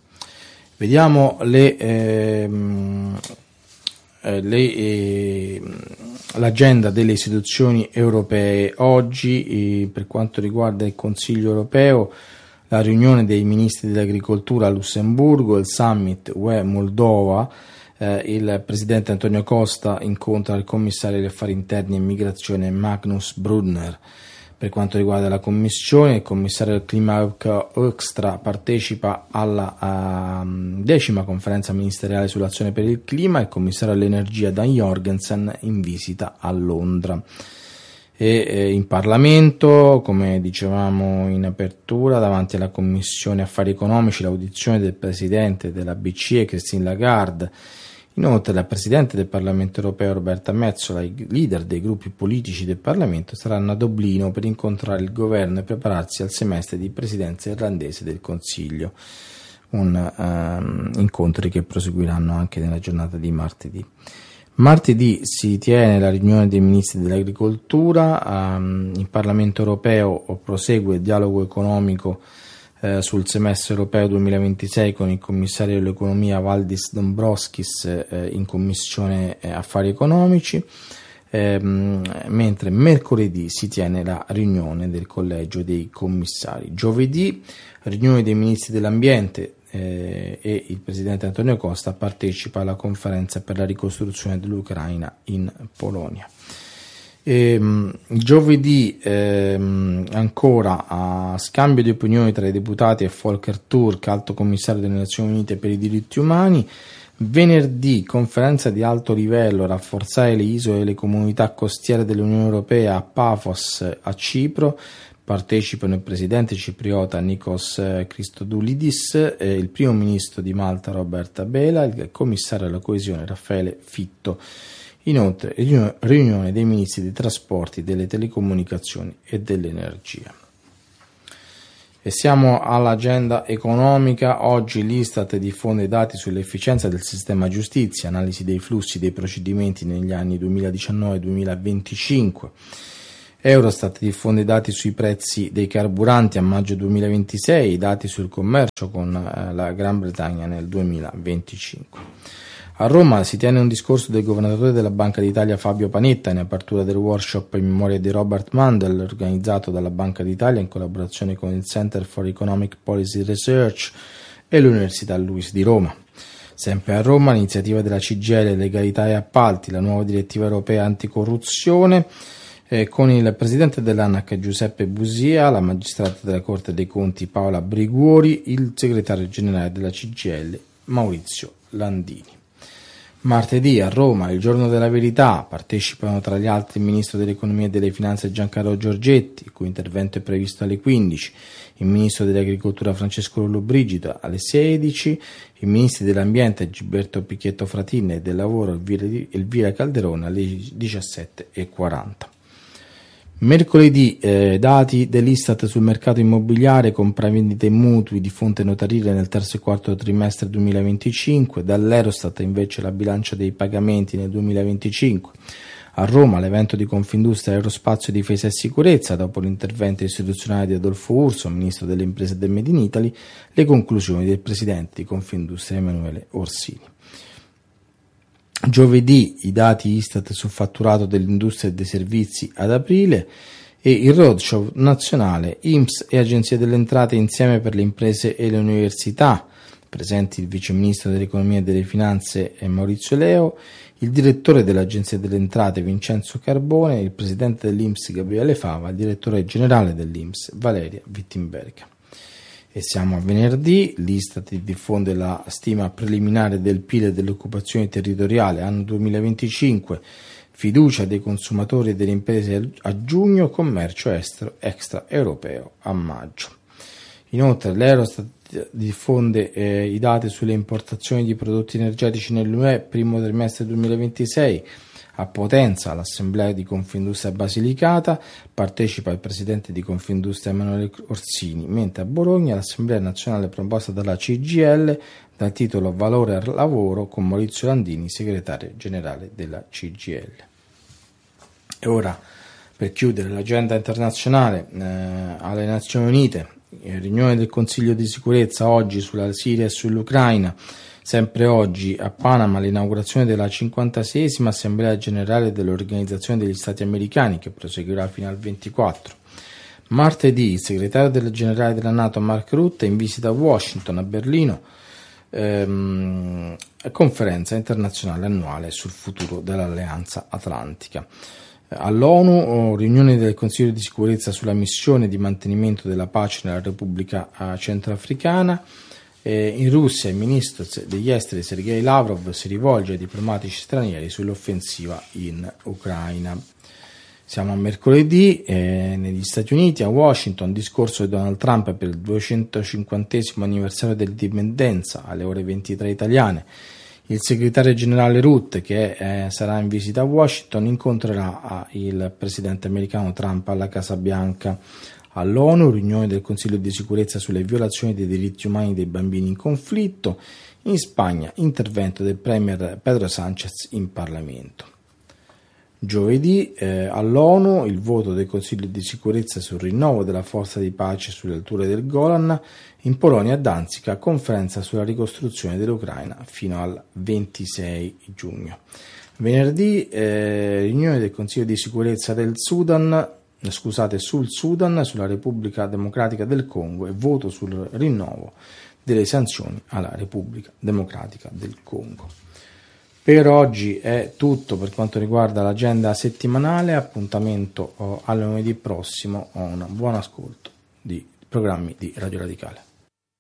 Vediamo le... Ehm, Le, eh, l'agenda delle istituzioni europee. Oggi eh, per quanto riguarda il Consiglio europeo, la riunione dei ministri dell'agricoltura a Lussemburgo, il summit U E Moldova, eh, il presidente Antonio Costa incontra il commissario degli affari interni e migrazione Magnus Brunner. Per quanto riguarda la Commissione, il commissario del clima Extra partecipa alla uh, decima conferenza ministeriale sull'azione per il clima, il commissario all'energia Dan Jorgensen in visita a Londra. E eh, in Parlamento, come dicevamo in apertura, davanti alla Commissione Affari Economici, l'audizione del Presidente della B C E Christine Lagarde. Inoltre la Presidente del Parlamento europeo Roberta Metsola e i leader dei gruppi politici del Parlamento saranno a Dublino per incontrare il governo e prepararsi al semestre di presidenza irlandese del Consiglio, un um, incontri che proseguiranno anche nella giornata di martedì. Martedì si tiene la riunione dei ministri dell'agricoltura, um, il Parlamento europeo prosegue il dialogo economico Eh, sul semestre europeo duemilaventisei con il commissario dell'economia Valdis Dombrovskis eh, in commissione eh, affari economici, ehm, mentre mercoledì si tiene la riunione del collegio dei commissari. Giovedì riunione dei ministri dell'ambiente eh, e il presidente Antonio Costa partecipa alla conferenza per la ricostruzione dell'Ucraina in Polonia. E, giovedì ehm, ancora a scambio di opinioni tra i deputati e Volker Turk, alto commissario delle Nazioni Unite per i diritti umani. Venerdì conferenza di alto livello, rafforzare le isole e le comunità costiere dell'Unione Europea a Paphos a Cipro, Partecipano il presidente cipriota Nikos Christodoulidis, eh, il primo ministro di Malta Robert Abela, il commissario alla coesione Raffaele Fitto. Inoltre riunione dei ministri dei trasporti, delle telecomunicazioni e dell'energia. E siamo all'agenda economica. Oggi l'Istat diffonde dati sull'efficienza del sistema giustizia, analisi dei flussi dei procedimenti negli anni duemiladiciannove duemilaventicinque. Eurostat diffonde dati sui prezzi dei carburanti a maggio duemilaventisei, dati sul commercio con eh, la Gran Bretagna nel duemilaventicinque. A Roma si tiene un discorso del governatore della Banca d'Italia Fabio Panetta in apertura del workshop in memoria di Robert Mundell, organizzato dalla Banca d'Italia in collaborazione con il Center for Economic Policy Research e l'Università Luis di Roma. Sempre a Roma l'iniziativa della C G I L Legalità e Appalti, la nuova direttiva europea anticorruzione, Eh, con il presidente dell'ANAC Giuseppe Busia, la magistrata della Corte dei Conti Paola Briguori, il segretario generale della C G I L Maurizio Landini. Martedì a Roma, il giorno della verità, partecipano tra gli altri il ministro dell'economia e delle finanze Giancarlo Giorgetti, il cui intervento è previsto alle quindici, il ministro dell'agricoltura Francesco Lollobrigida alle sedici, i ministri dell'ambiente Gilberto Pichetto Fratin e del lavoro Elvira Calderone alle diciassette e quaranta. Mercoledì eh, dati dell'Istat sul mercato immobiliare, compravendite e mutui di fonte notarile nel terzo e quarto trimestre duemilaventicinque, dall'Eurostat invece la bilancia dei pagamenti nel duemilaventicinque. A Roma l'evento di Confindustria Aerospazio Difesa e Sicurezza, dopo l'intervento istituzionale di Adolfo Urso, ministro delle imprese del Made in Italy, le conclusioni del presidente di Confindustria Emanuele Orsini. Giovedì i dati Istat sul fatturato dell'industria e dei servizi ad aprile e il roadshow nazionale I N P S e Agenzia delle Entrate insieme per le imprese e le università, presenti il vice ministro dell'economia e delle finanze Maurizio Leo, il direttore dell'Agenzia delle Entrate Vincenzo Carbone, il presidente dell'I N P S Gabriele Fava, il direttore generale dell'I N P S Valeria Wittenberger. E siamo a venerdì, l'Istat diffonde la stima preliminare del P I L e dell'occupazione territoriale anno duemilaventicinque, fiducia dei consumatori e delle imprese a giugno, commercio estero extraeuropeo a maggio. Inoltre l'Eurostat diffonde eh, i dati sulle importazioni di prodotti energetici nell'U E primo trimestre duemilaventisei. A Potenza, all'assemblea di Confindustria Basilicata, partecipa il presidente di Confindustria Emanuele Orsini, mentre a Bologna l'assemblea nazionale proposta dalla C G I L dal titolo Valore al lavoro con Maurizio Landini, segretario generale della C G I L. E ora, per chiudere l'agenda internazionale, eh, alle Nazioni Unite, riunione del Consiglio di sicurezza oggi sulla Siria e sull'Ucraina. Sempre oggi a Panama l'inaugurazione della cinquantaseiesima Assemblea Generale dell'Organizzazione degli Stati Americani, che proseguirà fino al ventiquattro. Martedì il segretario del generale della NATO Mark Rutte in visita a Washington, a Berlino, ehm, conferenza internazionale annuale sul futuro dell'Alleanza Atlantica. All'ONU, riunione del Consiglio di sicurezza sulla missione di mantenimento della pace nella Repubblica Centrafricana. In Russia il ministro degli esteri Sergei Lavrov si rivolge ai diplomatici stranieri sull'offensiva in Ucraina. Siamo a mercoledì, eh, negli Stati Uniti, a Washington, discorso di Donald Trump per il duecentocinquantesimo anniversario dell'indipendenza alle ore ventitré italiane. Il segretario generale Rutte, che eh, sarà in visita a Washington, incontrerà il presidente americano Trump alla Casa Bianca. All'ONU, riunione del Consiglio di sicurezza sulle violazioni dei diritti umani dei bambini in conflitto. In Spagna, intervento del premier Pedro Sánchez in Parlamento. Giovedì eh, all'ONU il voto del Consiglio di sicurezza sul rinnovo della forza di pace sulle alture del Golan. In Polonia a Danzica, conferenza sulla ricostruzione dell'Ucraina fino al ventisei giugno. Venerdì eh, riunione del Consiglio di sicurezza del Sudan. Scusate, sul Sudan, sulla Repubblica Democratica del Congo e voto sul rinnovo delle sanzioni alla Repubblica Democratica del Congo. Per oggi è tutto per quanto riguarda l'agenda settimanale, appuntamento oh, al lunedì prossimo, ho un buon ascolto di programmi di Radio Radicale.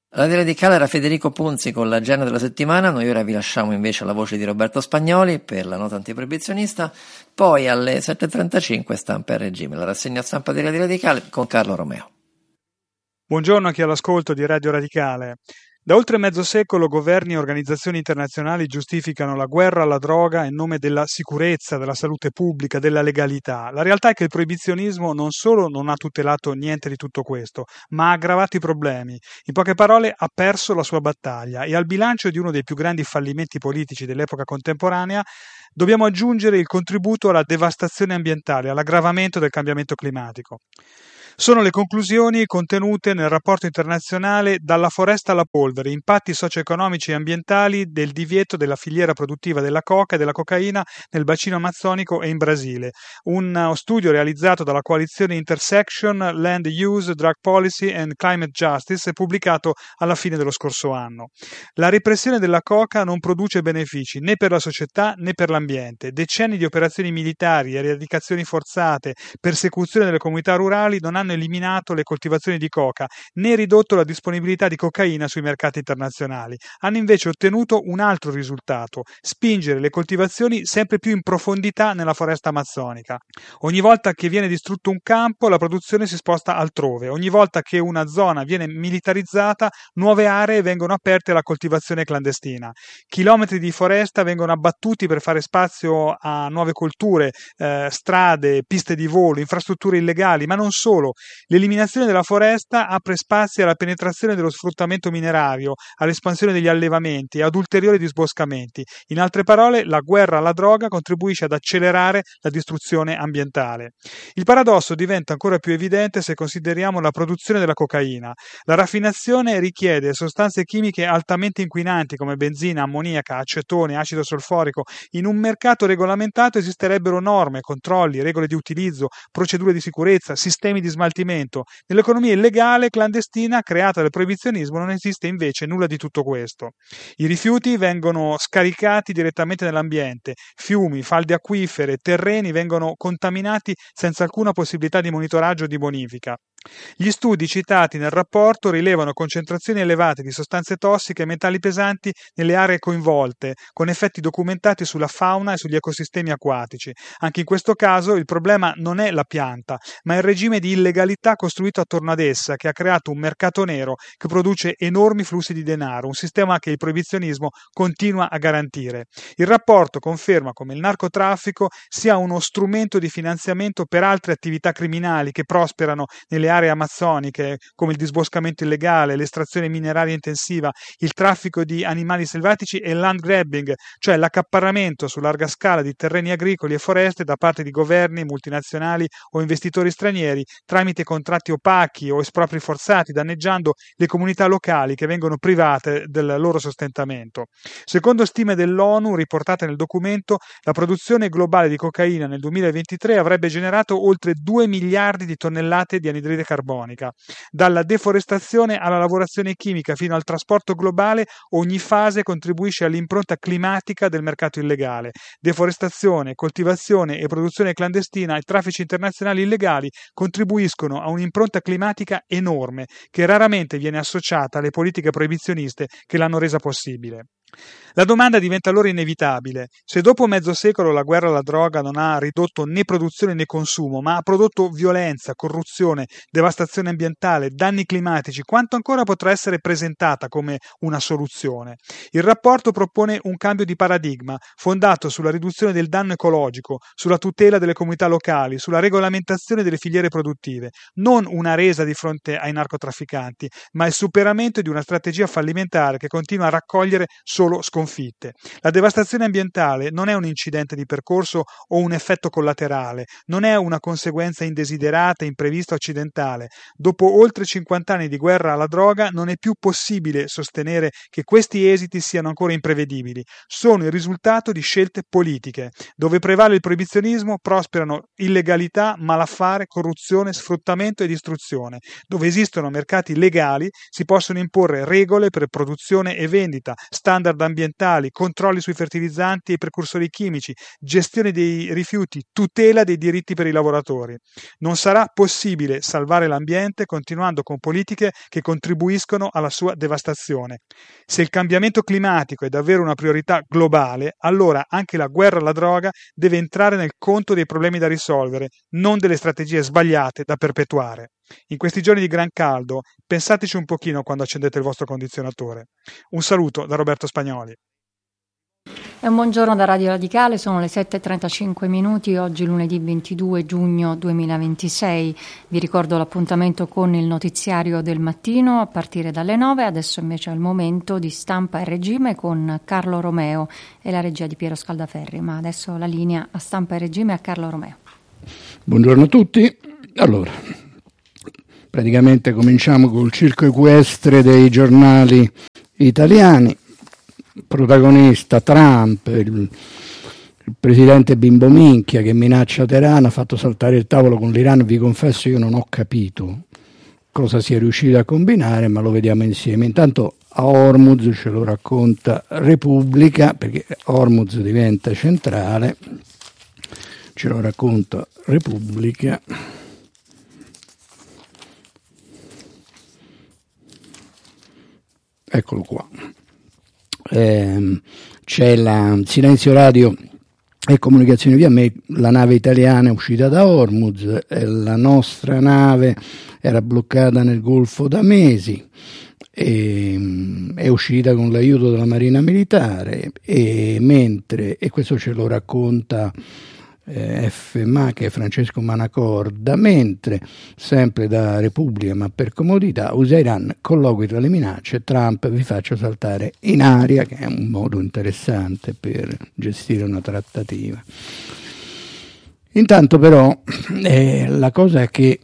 Radio Radicale era Federico Punzi con l'agenda della settimana. Noi ora vi lasciamo invece alla voce di Roberto Spagnoli per la nota antiproibizionista, poi alle sette e trentacinque Stampa e Regime, la rassegna stampa di Radio Radicale con Carlo Romeo. Buongiorno a chi è all'ascolto di Radio Radicale. Da oltre mezzo secolo governi e organizzazioni internazionali giustificano la guerra alla droga in nome della sicurezza, della salute pubblica, della legalità. La realtà è che il proibizionismo non solo non ha tutelato niente di tutto questo, ma ha aggravato i problemi. In poche parole, ha perso la sua battaglia e al bilancio di uno dei più grandi fallimenti politici dell'epoca contemporanea dobbiamo aggiungere il contributo alla devastazione ambientale, all'aggravamento del cambiamento climatico. Sono le conclusioni contenute nel rapporto internazionale Dalla foresta alla polvere, impatti socio-economici e ambientali del divieto della filiera produttiva della coca e della cocaina nel bacino amazzonico e in Brasile, uno studio realizzato dalla coalizione Intersection Land Use, Drug Policy and Climate Justice e pubblicato alla fine dello scorso anno. La repressione della coca non produce benefici né per la società né per l'ambiente. Decenni di operazioni militari, eradicazioni forzate, persecuzione delle comunità rurali non hanno eliminato le coltivazioni di coca né ridotto la disponibilità di cocaina sui mercati internazionali. Hanno invece ottenuto un altro risultato: spingere le coltivazioni sempre più in profondità nella foresta amazzonica. Ogni volta che viene distrutto un campo, la produzione si sposta altrove. Ogni volta che una zona viene militarizzata, nuove aree vengono aperte alla coltivazione clandestina. Chilometri di foresta vengono abbattuti per fare spazio a nuove colture, eh, strade, piste di volo, infrastrutture illegali, ma non solo. L'eliminazione della foresta apre spazi alla penetrazione dello sfruttamento minerario, all'espansione degli allevamenti e ad ulteriori disboscamenti. In altre parole, la guerra alla droga contribuisce ad accelerare la distruzione ambientale. Il paradosso diventa ancora più evidente se consideriamo la produzione della cocaina. La raffinazione richiede sostanze chimiche altamente inquinanti come benzina, ammoniaca, acetone, acido solforico. In un mercato regolamentato esisterebbero norme, controlli, regole di utilizzo, procedure di sicurezza, sistemi di smaltimento. Nell'economia illegale clandestina creata dal proibizionismo non esiste invece nulla di tutto questo. I rifiuti vengono scaricati direttamente nell'ambiente, fiumi, falde acquifere, terreni vengono contaminati senza alcuna possibilità di monitoraggio o di bonifica. Gli studi citati nel rapporto rilevano concentrazioni elevate di sostanze tossiche e metalli pesanti nelle aree coinvolte, con effetti documentati sulla fauna e sugli ecosistemi acquatici. Anche in questo caso il problema non è la pianta, ma il regime di illegalità costruito attorno ad essa, che ha creato un mercato nero che produce enormi flussi di denaro, un sistema che il proibizionismo continua a garantire. Il rapporto conferma come il narcotraffico sia uno strumento di finanziamento per altre attività criminali che prosperano nelle aree amazzoniche, come il disboscamento illegale, l'estrazione mineraria intensiva, il traffico di animali selvatici e il land grabbing, cioè l'accaparramento su larga scala di terreni agricoli e foreste da parte di governi, multinazionali o investitori stranieri tramite contratti opachi o espropri forzati, danneggiando le comunità locali che vengono private del loro sostentamento. Secondo stime dell'ONU riportate nel documento, la produzione globale di cocaina nel duemilaventitré avrebbe generato oltre due miliardi di tonnellate di anidride carbonica. Dalla deforestazione alla lavorazione chimica fino al trasporto globale, ogni fase contribuisce all'impronta climatica del mercato illegale. Deforestazione, coltivazione e produzione clandestina e traffici internazionali illegali contribuiscono a un'impronta climatica enorme che raramente viene associata alle politiche proibizioniste che l'hanno resa possibile. La domanda diventa allora inevitabile: se dopo mezzo secolo la guerra alla droga non ha ridotto né produzione né consumo, ma ha prodotto violenza, corruzione, devastazione ambientale, danni climatici, quanto ancora potrà essere presentata come una soluzione? Il rapporto propone un cambio di paradigma fondato sulla riduzione del danno ecologico, sulla tutela delle comunità locali, sulla regolamentazione delle filiere produttive, non una resa di fronte ai narcotrafficanti, ma il superamento di una strategia fallimentare che continua a raccogliere solo sconfitte. La devastazione ambientale non è un incidente di percorso o un effetto collaterale, non è una conseguenza indesiderata, imprevista o accidentale. Dopo oltre cinquanta anni di guerra alla droga non è più possibile sostenere che questi esiti siano ancora imprevedibili. Sono il risultato di scelte politiche. Dove prevale il proibizionismo prosperano illegalità, malaffare, corruzione, sfruttamento e distruzione. Dove esistono mercati legali si possono imporre regole per produzione e vendita, standard standard ambientali, controlli sui fertilizzanti e i precursori chimici, gestione dei rifiuti, tutela dei diritti per i lavoratori. Non sarà possibile salvare l'ambiente continuando con politiche che contribuiscono alla sua devastazione. Se il cambiamento climatico è davvero una priorità globale, allora anche la guerra alla droga deve entrare nel conto dei problemi da risolvere, non delle strategie sbagliate da perpetuare. In questi giorni di gran caldo, pensateci un pochino quando accendete il vostro condizionatore. Un saluto da Roberto Spagnoli. E un buongiorno da Radio Radicale, sono le sette e trentacinque minuti, oggi lunedì ventidue giugno duemilaventisei. Vi ricordo l'appuntamento con il notiziario del mattino a partire dalle nove, adesso invece è il momento di Stampa e Regime con Carlo Romeo e la regia di Piero Scaldaferri, ma adesso la linea a Stampa e Regime a Carlo Romeo. Buongiorno a tutti. Allora, praticamente cominciamo col circo equestre dei giornali italiani. Protagonista Trump, il, il presidente Bimbo Minchia che minaccia Teheran, ha fatto saltare il tavolo con l'Iran. Vi confesso, io non ho capito cosa sia riuscito a combinare, ma lo vediamo insieme. Intanto a Hormuz ce lo racconta Repubblica, perché Hormuz diventa centrale, ce lo racconta Repubblica. Eccolo qua. Eh, c'è la silenzio radio e comunicazioni via mail. La nave italiana è uscita da Hormuz, eh, la nostra nave era bloccata nel Golfo da mesi, e, è uscita con l'aiuto della Marina Militare, e mentre, e questo ce lo racconta eh, F M A, che è Francesco Manacorda, mentre sempre da Repubblica ma per comodità, U S A Iran, colloqui tra le minacce, Trump vi faccio saltare in aria, che è un modo interessante per gestire una trattativa. Intanto però eh, la cosa è che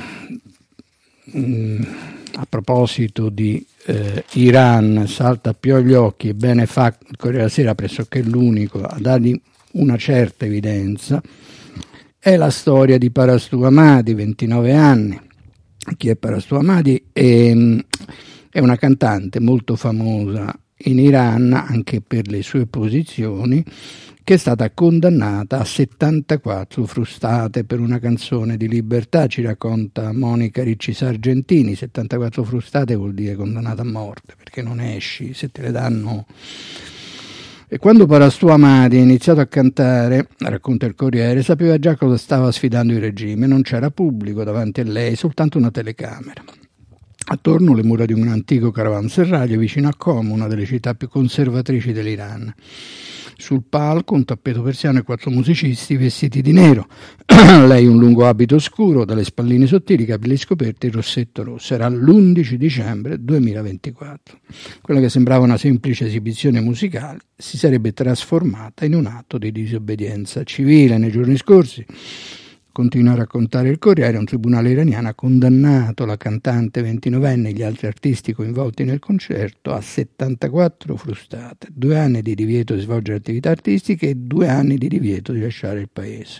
mh, a proposito di eh, Iran salta più agli occhi, e bene fa il Corriere della Sera, pressoché l'unico a dargli una certa evidenza, è la storia di Parastu Hamadi, ventinove anni. Chi è Parastu Hamadi? È, è una cantante molto famosa in Iran anche per le sue posizioni, che è stata condannata a settantaquattro frustate per una canzone di libertà, ci racconta Monica Ricci Sargentini. settantaquattro frustate vuol dire condannata a morte, perché non esci se te le danno. E quando Parastu Hamadi ha iniziato a cantare, racconta il Corriere, sapeva già cosa stava sfidando il regime. Non c'era pubblico davanti a lei, soltanto una telecamera. Attorno le mura di un antico caravanserraglio vicino a Qom, una delle città più conservatrici dell'Iran. Sul palco un tappeto persiano e quattro musicisti vestiti di nero. Lei un lungo abito scuro, dalle spalline sottili, capelli scoperti e rossetto rosso. Era l'undici dicembre duemilaventiquattro. Quella che sembrava una semplice esibizione musicale si sarebbe trasformata in un atto di disobbedienza civile. Nei giorni scorsi, continua a raccontare il Corriere, un tribunale iraniano ha condannato la cantante ventinovenne e gli altri artisti coinvolti nel concerto a settantaquattro frustate, due anni di divieto di svolgere attività artistiche e due anni di divieto di lasciare il paese.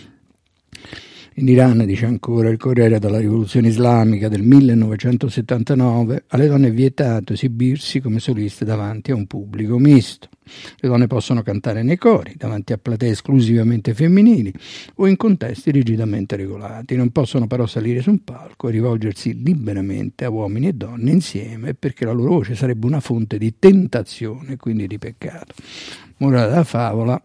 In Iran, dice ancora il Corriere, dalla rivoluzione islamica del millenovecentosettantanove alle donne è vietato esibirsi come soliste davanti a un pubblico misto. Le donne possono cantare nei cori, davanti a platee esclusivamente femminili o in contesti rigidamente regolati. Non possono però salire su un palco e rivolgersi liberamente a uomini e donne insieme, perché la loro voce sarebbe una fonte di tentazione, quindi di peccato. Morale della favola: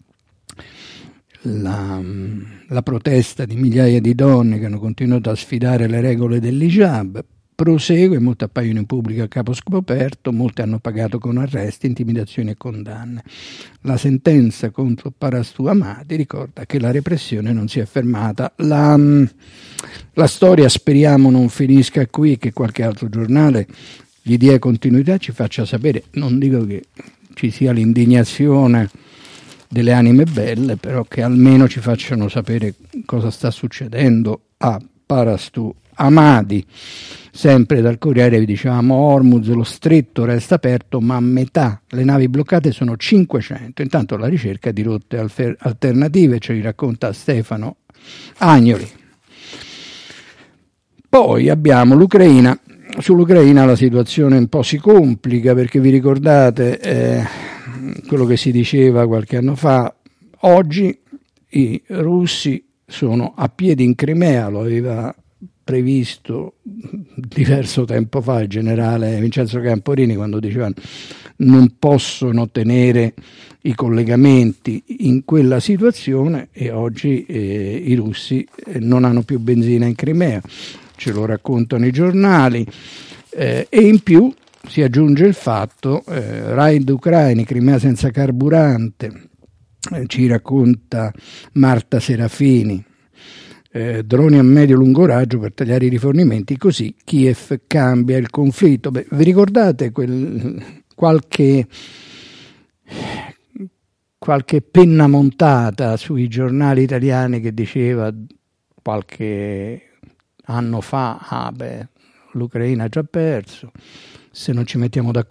La, la protesta di migliaia di donne che hanno continuato a sfidare le regole dell'hijab prosegue, molte appaiono in pubblico a capo scoperto, molte hanno pagato con arresti, intimidazioni e condanne. La sentenza contro Parastu Hamadi ricorda che la repressione non si è fermata. La, la storia speriamo non finisca qui, che qualche altro giornale gli dia continuità, ci faccia sapere. Non dico che ci sia l'indignazione delle anime belle, però che almeno ci facciano sapere cosa sta succedendo a Parastu Hamadi. Sempre dal Corriere vi dicevamo Hormuz, lo stretto resta aperto, ma a metà le navi bloccate sono cinquecento. Intanto la ricerca di rotte alfer- alternative, ce li racconta Stefano Agnoli. Poi abbiamo l'Ucraina. sull'Ucraina la situazione un po' si complica, perché vi ricordate eh, quello che si diceva qualche anno fa. Oggi i russi sono a piedi in Crimea, lo aveva previsto diverso tempo fa il generale Vincenzo Camporini, quando dicevano non possono tenere i collegamenti in quella situazione, e oggi eh, i russi non hanno più benzina in Crimea, ce lo raccontano i giornali, eh, e in più si aggiunge il fatto, eh, Raid ucraini, Crimea senza carburante, eh, ci racconta Marta Serafini, eh, droni a medio-lungo raggio per tagliare i rifornimenti, così Kiev cambia il conflitto. Beh, vi ricordate quel, qualche, qualche penna montata sui giornali italiani che diceva qualche anno fa, ah beh, l'Ucraina ha già perso, se non ci mettiamo d'accordo